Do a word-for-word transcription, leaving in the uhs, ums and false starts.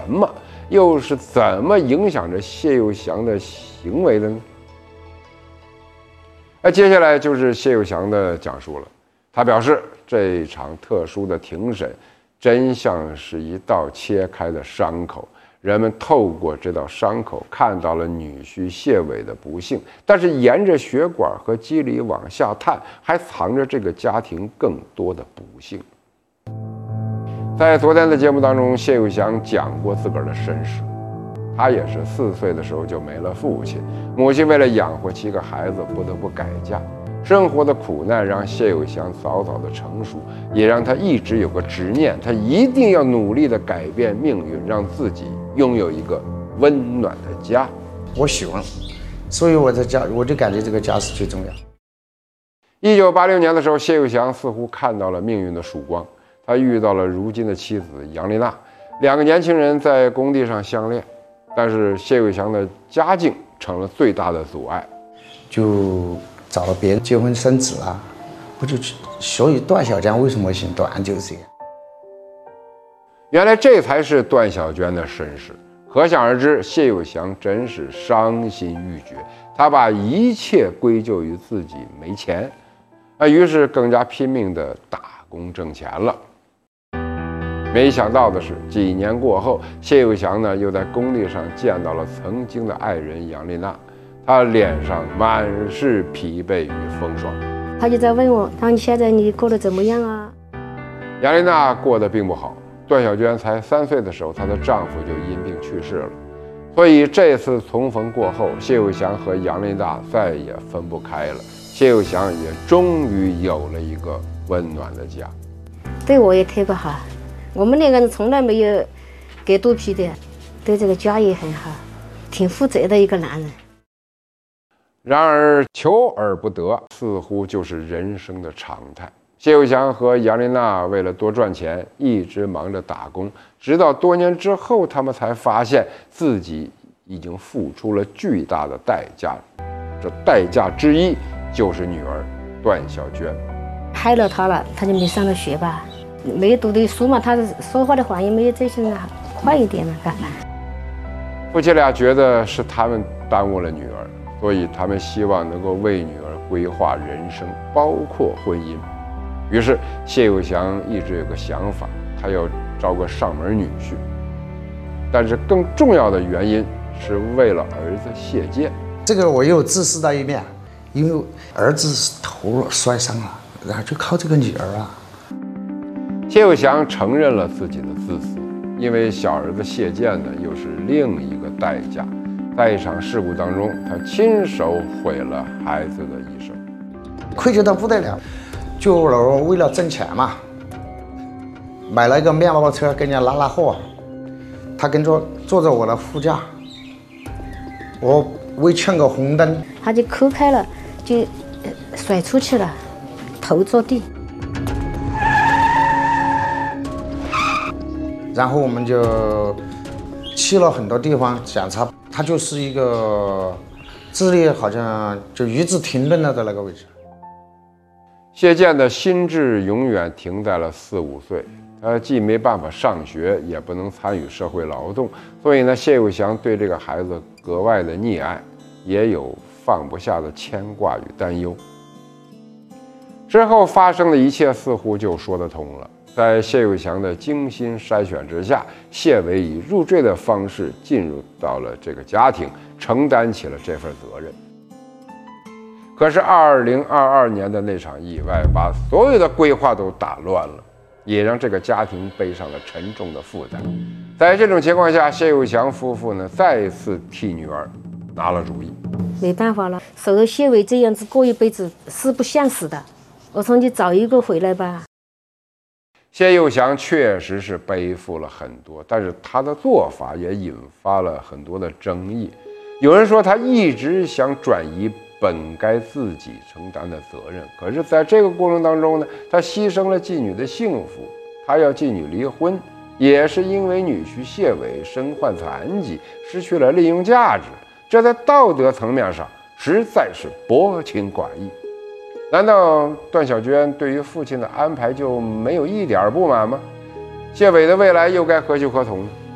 么，又是怎么影响着谢佑祥的行为的呢？那接下来就是谢佑祥的讲述了。他表示，这场特殊的庭审真像是一道切开的伤口，人们透过这道伤口看到了女婿谢伟的不幸，但是沿着血管和肌理往下探，还藏着这个家庭更多的不幸。在昨天的节目当中，谢佑祥讲过自个儿的身世，他也是四岁的时候就没了父亲，母亲为了养活七个孩子不得不改嫁。生活的苦难让谢佑祥早早的成熟，也让他一直有个执念，他一定要努力的改变命运，让自己拥有一个温暖的家。 我喜欢，所以我在家，我就感觉这个家是最重要。 一九八六年的时候，谢佑祥似乎看到了命运的曙光，他遇到了如今的妻子杨丽娜，两个年轻人在工地上相恋，但是谢佑祥的家境成了最大的阻碍， 就找了别人结婚生子啊，我就所以段小娟为什么姓段就是这样。 原来这才是段小娟的身世，可想而知，谢佑祥真是伤心欲绝，他把一切归咎于自己没钱，啊，于是更加拼命的打工挣钱了。没想到的是，几年过后，谢佑祥呢又在工地上见到了曾经的爱人杨丽娜。他脸上满是疲惫与风霜， 他就在问我，他说你现在你过得怎么样啊？ 杨丽娜过得并不好，段小娟才三岁的时候，她的丈夫就因病去世了，所以这次重逢过后，谢佑祥和杨丽娜再也分不开了，谢佑祥也终于有了一个温暖的家。 对我也特别好，我们两个人从来没有给肚皮的，对这个家也很好，挺负责的一个男人。 然而求而不得似乎就是人生的常态。谢佑祥和杨丽娜为了多赚钱，一直忙着打工，直到多年之后，他们才发现自己已经付出了巨大的代价。这代价之一就是女儿段小娟。 害了她了，她就没上了学吧，没有读的书嘛，她说话的话也没有这些人快一点嘛。 夫妻俩觉得是他们耽误了女儿，所以他们希望能够为女儿规划人生，包括婚姻。于是谢佑祥一直有个想法，他要招个上门女婿。但是更重要的原因是为了儿子谢剑。 这个我也有自私的一面，因为儿子头摔伤了，然后就靠这个女儿啊。 谢佑祥承认了自己的自私，因为小儿子谢剑呢，又是另一个代价。在一场事故当中，他亲手毁了孩子的一生， 愧疚得不得了。就为了挣钱嘛，买了一个面包车给人家拉拉货，他跟着坐着我的副驾，我为劝个红灯， 他就扣开了，就甩出去了，头着地。 然后我们就去了很多地方检查，他就是一个智力好像就一直停顿了的那个位置。 谢剑的心智永远停在了四五岁，他既没办法上学，也不能参与社会劳动，所以呢，谢佑祥对这个孩子格外的溺爱，也有放不下的牵挂与担忧。之后发生的一切似乎就说得通了。在谢佑祥的精心筛选之下，谢伟以入赘的方式进入到了这个家庭，承担起了这份责任。可是二零二二年的那场意外把所有的规划都打乱了，也让这个家庭背上了沉重的负担。在这种情况下，谢佑祥夫妇呢再次替女儿拿了主意。 没办法了，守着谢伟这样子过一辈子是不现实的，我说你找一个回来吧。 谢佑祥确实是背负了很多，但是他的做法也引发了很多的争议。有人说他一直想转移本该自己承担的责任，可是在这个过程当中呢，他牺牲了妓女的幸福，他要妓女离婚，也是因为女婿谢伟身患残疾，失去了利用价值，这在道德层面上实在是薄情寡义。难道段小娟对于父亲的安排就没有一点不满吗？谢伟的未来又该何去何从呢？